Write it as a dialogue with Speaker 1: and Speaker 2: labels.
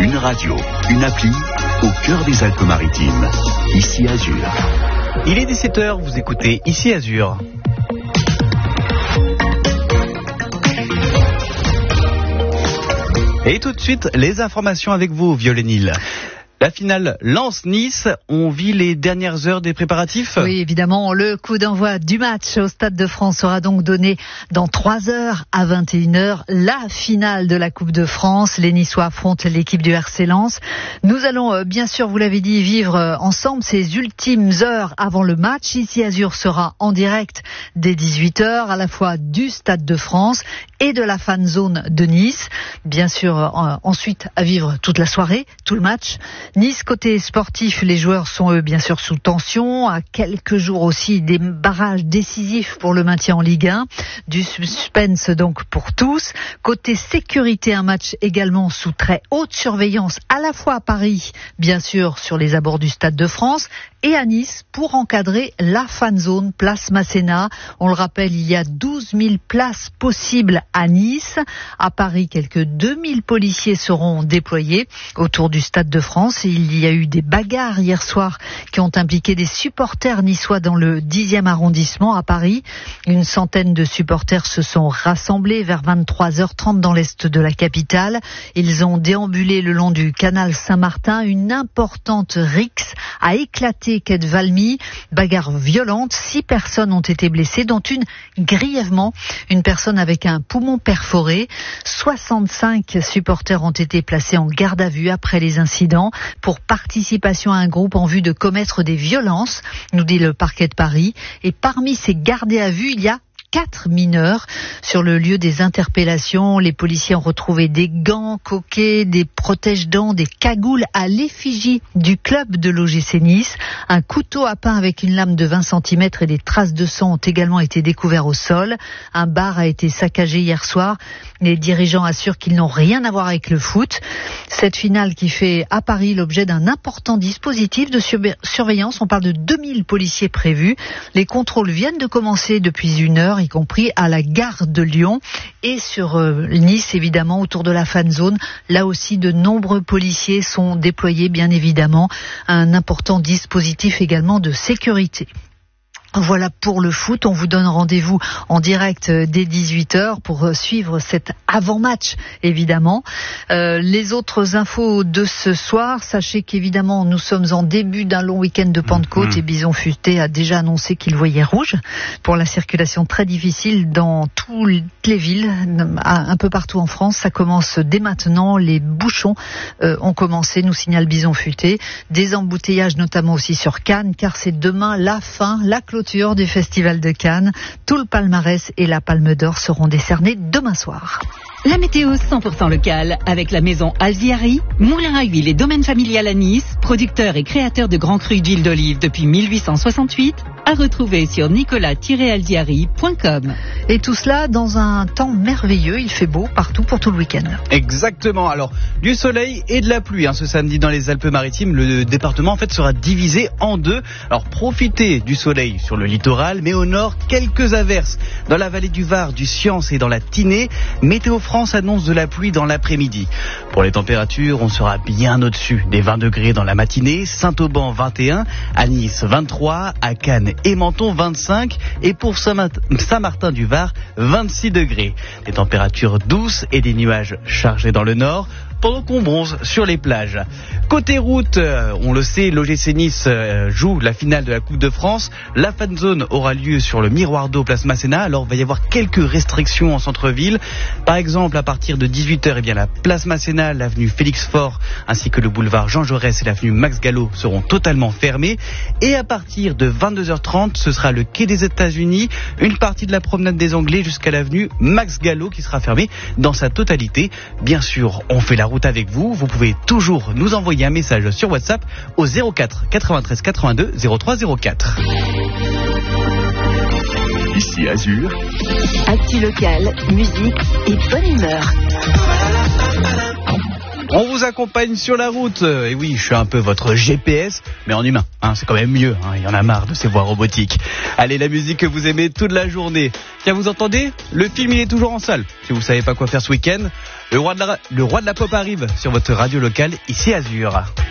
Speaker 1: Une radio, une appli, au cœur des Alpes-Maritimes. Ici Azur.
Speaker 2: Il est 17h, vous écoutez Ici Azur. Et tout de suite, les informations avec vous, Viollet-Nil. La finale Lens-Nice, on vit les dernières heures des préparatifs ?
Speaker 3: Oui, évidemment, le coup d'envoi du match au Stade de France sera donc donné dans 3 heures à 21h. La finale de la Coupe de France, les Niçois affrontent l'équipe du RC Lens. Nous allons, bien sûr, vous l'avez dit, vivre ensemble ces ultimes heures avant le match. Ici Azur sera en direct dès 18h, à la fois du Stade de France et de la fan zone de Nice. Bien sûr, ensuite à vivre toute la soirée, tout le match. Nice, côté sportif, les joueurs sont eux bien sûr sous tension, à quelques jours aussi des barrages décisifs pour le maintien en Ligue 1, du suspense donc pour tous. Côté sécurité, un match également sous très haute surveillance, à la fois à Paris, bien sûr sur les abords du Stade de France, et à Nice pour encadrer la fan zone place Masséna. On le rappelle, il y a 12 000 places possibles à Nice. À Paris, quelques 2 000 policiers seront déployés autour du Stade de France. Il y a eu des bagarres hier soir qui ont impliqué des supporters niçois dans le 10e arrondissement à Paris. Une centaine de supporters se sont rassemblés vers 23h30 dans l'est de la capitale. Ils ont déambulé le long du canal Saint-Martin. Une importante rixe a éclaté quai de Valmy. Bagarre violente. 6 personnes ont été blessées, dont une grièvement. Une personne avec un poumon perforé. 65 supporters ont été placés en garde à vue après les incidents pour participation à un groupe en vue de commettre des violences, nous dit le parquet de Paris. Et parmi ces gardés à vue, il y a 4 mineurs. Sur le lieu des interpellations, les policiers ont retrouvé des gants, coquets, des protège-dents, des cagoules à l'effigie du club de l'OGC Nice. Un couteau à pain avec une lame de 20 cm et des traces de sang ont également été découverts au sol. Un bar a été saccagé hier soir. Les dirigeants assurent qu'ils n'ont rien à voir avec le foot. Cette finale qui fait à Paris l'objet d'un important dispositif de surveillance. On parle de 2000 policiers prévus. Les contrôles viennent de commencer depuis 1 heure, y compris à la gare de Lyon et sur Nice, évidemment, autour de la fan zone. Là aussi, de nombreux policiers sont déployés, bien évidemment. Un important dispositif également de sécurité. Voilà pour le foot, on vous donne rendez-vous en direct dès 18h pour suivre cet avant-match, évidemment. Les autres infos de ce soir, sachez qu'évidemment nous sommes en début d'un long week-end de Pentecôte et Bison Futé a déjà annoncé qu'il voyait rouge pour la circulation très difficile dans toutes les villes, un peu partout en France. Ça commence dès maintenant, les bouchons ont commencé, nous signale Bison Futé. Des embouteillages notamment aussi sur Cannes, car c'est demain la fin, la clôture du Festival de Cannes. Tout le palmarès et la Palme d'Or seront décernés demain soir.
Speaker 4: La météo 100% locale avec la maison Alziari, moulin à huile et domaine familial à Nice, producteur et créateur de grands crus d'huile d'olive depuis 1868, à retrouver sur nicolas-alziari.com.
Speaker 3: Et tout cela dans un temps merveilleux, il fait beau partout pour tout le week-end.
Speaker 2: Exactement, alors du soleil et de la pluie ce samedi dans les Alpes-Maritimes. Le département en fait sera divisé en 2. Alors profitez du soleil sur le littoral, mais au nord, quelques averses dans la vallée du Var, du Cience et dans la Tinée. Météo France annonce de la pluie dans l'après-midi. Pour les températures, on sera bien au-dessus des 20 degrés dans la matinée. Saint-Auban 21, à Nice 23, à Cannes et Menton 25 et pour Saint-Martin-du-Var 26 degrés. Des températures douces et des nuages chargés dans le nord pendant qu'on bronze sur les plages. Côté route, on le sait, l'OGC Nice joue la finale de la Coupe de France. La fan zone aura lieu sur le Miroir d'eau place Masséna. Alors il va y avoir quelques restrictions en centre-ville. Par exemple, à partir de 18h, la place Masséna, l'avenue Félix Faure ainsi que le boulevard Jean Jaurès et l'avenue Max Gallo seront totalement fermés. Et à partir de 22h30, ce sera le quai des États-Unis, une partie de la promenade des Anglais jusqu'à l'avenue Max Gallo qui sera fermée dans sa totalité. Bien sûr, on fait la route avec vous. Vous pouvez toujours nous envoyer un message sur WhatsApp au 04 93 82 03 04.
Speaker 1: Ici Azur.
Speaker 5: Actu local, musique et bonne humeur.
Speaker 2: On vous accompagne sur la route. Et oui, je suis un peu votre GPS, mais en humain. C'est quand même mieux. Il y en a marre de ces voix robotiques. Allez, la musique que vous aimez toute la journée. Tiens, vous entendez ? Le film, il est toujours en salle. Si vous savez pas quoi faire ce week-end, Le roi de la pop arrive sur votre radio locale, ici Azur.